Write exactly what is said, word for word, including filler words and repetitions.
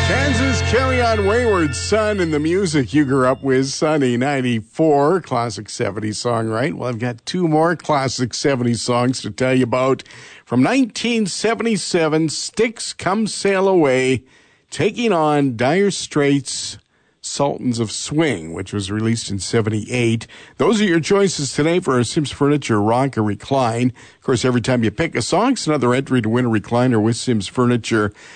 Kansas, Carry On Wayward Son, and the music you grew up with, Sunny ninety-four, classic seventies song, right? Well, I've got two more classic seventies songs to tell you about. From nineteen seventy-seven, Styx Come Sail Away, taking on Dire Straits' Sultans of Swing, which was released in seventy-eight. Those are your choices today for our Sims Furniture Rock or Recline. Of course, every time you pick a song, it's another entry to win a recliner with Sims Furniture.